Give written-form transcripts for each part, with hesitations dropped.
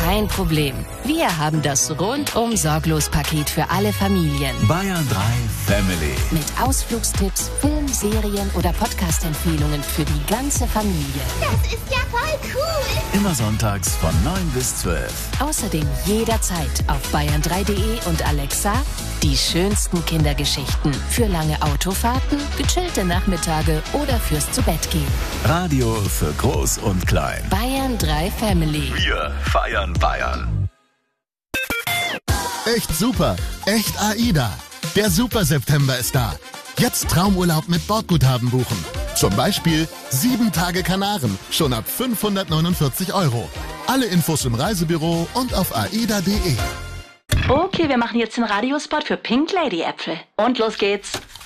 kein Problem. Wir haben das rundum sorglos Paket für alle Familien. Bayern 3 Family. Mit Ausflugstipps, Film, Serien oder Podcast-Empfehlungen für die ganze Familie. Das ist ja voll cool. Immer sonntags von 9 bis 12. Außerdem jederzeit auf bayern3.de und Alexa die schönsten Kindergeschichten. Für lange Autofahrten, gechillte Nachmittage oder fürs Zubettgehen. Radio für Groß und Klein. Bayern 3 Family. Wir feiern Bayern. Echt super, echt AIDA. Der Super September ist da. Jetzt Traumurlaub mit Bordguthaben buchen. Zum Beispiel 7 Tage Kanaren, schon ab 549 €. Alle Infos im Reisebüro und auf aida.de. Okay, wir machen jetzt den Radiospot für Pink Lady Äpfel. Und los geht's.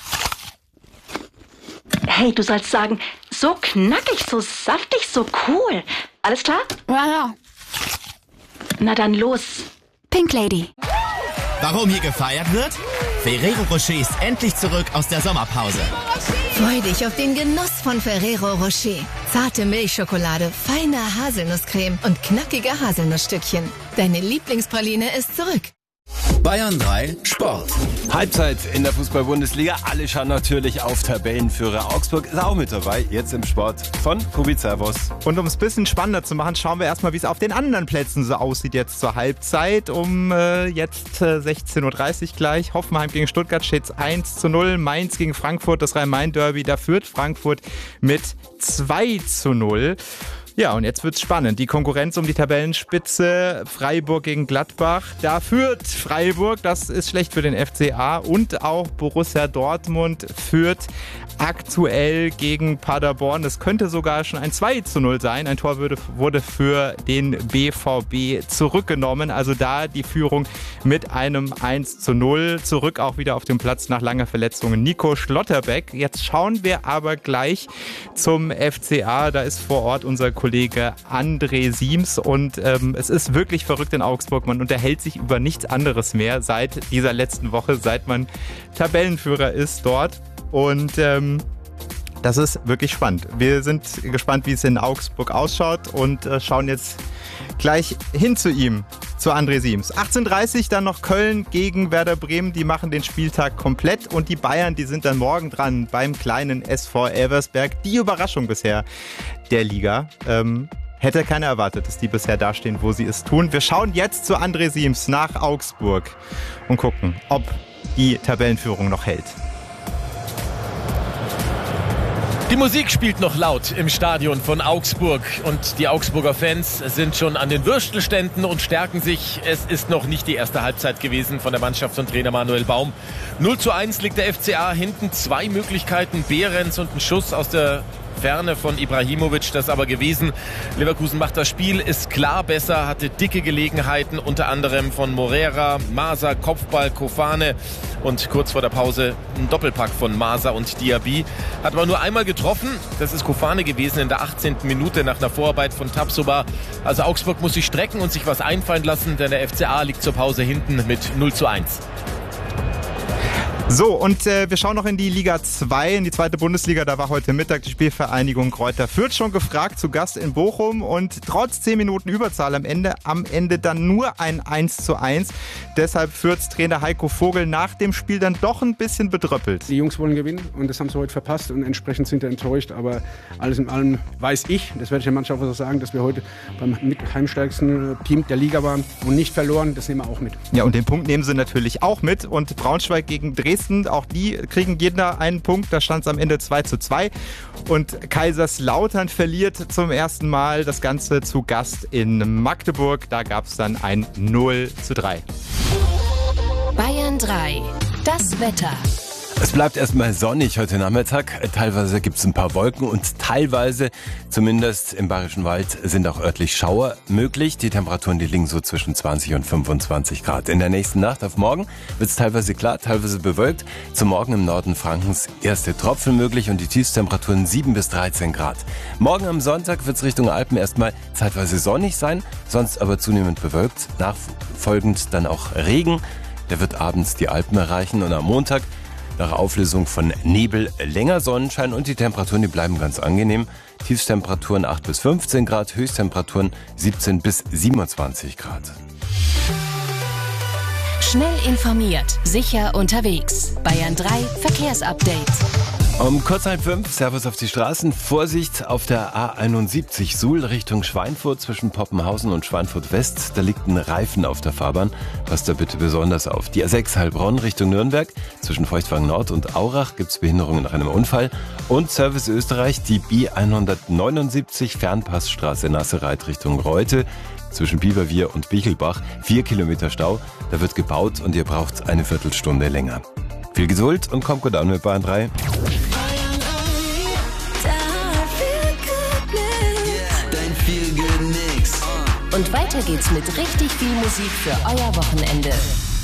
Hey, du sollst sagen, so knackig, so saftig, so cool. Alles klar? Ja. Na dann los. Pink Lady. Warum hier gefeiert wird? Ferrero Rocher ist endlich zurück aus der Sommerpause. Freu dich auf den Genuss von Ferrero Rocher. Zarte Milchschokolade, feine Haselnusscreme und knackige Haselnussstückchen. Deine Lieblingspraline ist zurück. Bayern 3 Sport. Halbzeit in der Fußball-Bundesliga. Alle schauen natürlich auf Tabellenführer. Augsburg ist auch mit dabei, jetzt im Sport von Kubi Servus. Und um es ein bisschen spannender zu machen, schauen wir erstmal, wie es auf den anderen Plätzen so aussieht jetzt zur Halbzeit. Jetzt 16:30 Uhr gleich. Hoffenheim gegen Stuttgart steht 1:0. Mainz gegen Frankfurt, das Rhein-Main-Derby. Da führt Frankfurt mit 2:0. Ja, und jetzt wird's spannend. Die Konkurrenz um die Tabellenspitze, Freiburg gegen Gladbach. Da führt Freiburg, das ist schlecht für den FCA. Und auch Borussia Dortmund führt aktuell gegen Paderborn. Das könnte sogar schon ein 2:0 sein. Ein Tor wurde für den BVB zurückgenommen. Also da die Führung mit einem 1:0. Zurück auch wieder auf dem Platz nach langer Verletzung Nico Schlotterbeck. Jetzt schauen wir aber gleich zum FCA. Da ist vor Ort unser Kollege André Siems und es ist wirklich verrückt in Augsburg. Man unterhält sich über nichts anderes mehr seit dieser letzten Woche, seit man Tabellenführer ist dort. Und das ist wirklich spannend. Wir sind gespannt, wie es in Augsburg ausschaut und schauen jetzt gleich hin zu ihm, zu André Siems. 18:30 Uhr dann noch Köln gegen Werder Bremen. Die machen den Spieltag komplett. Und die Bayern, die sind dann morgen dran beim kleinen SV Elversberg. Die Überraschung bisher der Liga. Hätte keiner erwartet, dass die bisher dastehen, wo sie es tun. Wir schauen jetzt zu André Siems nach Augsburg und gucken, ob die Tabellenführung noch hält. Die Musik spielt noch laut im Stadion von Augsburg und die Augsburger Fans sind schon an den Würstelständen und stärken sich. Es ist noch nicht die erste Halbzeit gewesen von der Mannschaft von Trainer Manuel Baum. 0:1 liegt der FCA hinten, 2 Möglichkeiten, Behrens und ein Schuss aus der Ferne von Ibrahimovic, das aber gewesen. Leverkusen macht das Spiel, ist klar besser, hatte dicke Gelegenheiten, unter anderem von Morera, Masa, Kopfball, Kofane und kurz vor der Pause ein Doppelpack von Masa und Diaby. Hat aber nur einmal getroffen, das ist Kofane gewesen in der 18. Minute nach einer Vorarbeit von Tapsoba. Also Augsburg muss sich strecken und sich was einfallen lassen, denn der FCA liegt zur Pause hinten mit 0:1. So, und wir schauen noch in die Liga 2, in die zweite Bundesliga. Da war heute Mittag die Spielvereinigung Greuther Fürth schon gefragt, zu Gast in Bochum. Und trotz 10 Minuten Überzahl am Ende dann nur ein 1:1. Deshalb Fürths Trainer Heiko Vogel nach dem Spiel dann doch ein bisschen bedröppelt. Die Jungs wollen gewinnen und das haben sie heute verpasst und entsprechend sind sie enttäuscht. Aber alles in allem weiß ich, das werde ich der Mannschaft auch sagen, dass wir heute beim heimstärksten Team der Liga waren und nicht verloren. Das nehmen wir auch mit. Ja, und den Punkt nehmen sie natürlich auch mit. Und Braunschweig gegen Dresden, auch die kriegen jeder einen Punkt. Da stand es am Ende 2:2. Und Kaiserslautern verliert zum ersten Mal, das Ganze zu Gast in Magdeburg. Da gab es dann ein 0:3. Bayern 3. Das Wetter. Es bleibt erstmal sonnig heute Nachmittag. Teilweise gibt es ein paar Wolken und teilweise, zumindest im Bayerischen Wald, sind auch örtlich Schauer möglich. Die Temperaturen, die liegen so zwischen 20 und 25 Grad. In der nächsten Nacht auf morgen wird es teilweise klar, teilweise bewölkt. Zum Morgen im Norden Frankens erste Tropfen möglich und die Tiefstemperaturen 7 bis 13 Grad. Morgen am Sonntag wird es Richtung Alpen erstmal zeitweise sonnig sein, sonst aber zunehmend bewölkt. Nachfolgend dann auch Regen. Der wird abends die Alpen erreichen und am Montag Nach Auflösung von Nebel länger Sonnenschein und die Temperaturen, die bleiben ganz angenehm. Tiefstemperaturen 8 bis 15 Grad, Höchsttemperaturen 17 bis 27 Grad. Schnell informiert, sicher unterwegs. Bayern 3 Verkehrsupdate. Um kurz nach 5, Servus auf die Straßen. Vorsicht auf der A71 Suhl Richtung Schweinfurt zwischen Poppenhausen und Schweinfurt West. Da liegt ein Reifen auf der Fahrbahn. Passt da bitte besonders auf. Die A6 Heilbronn Richtung Nürnberg. Zwischen Feuchtwagen Nord und Aurach gibt es Behinderungen nach einem Unfall. Und Service Österreich, die B179 Fernpassstraße Nassereit Richtung Reute. Zwischen Biberwier und Bichelbach 4 Kilometer Stau. Da wird gebaut und ihr braucht eine Viertelstunde länger. Viel Geduld und kommt gut an mit Bayern 3. Und weiter geht's mit richtig viel Musik für euer Wochenende.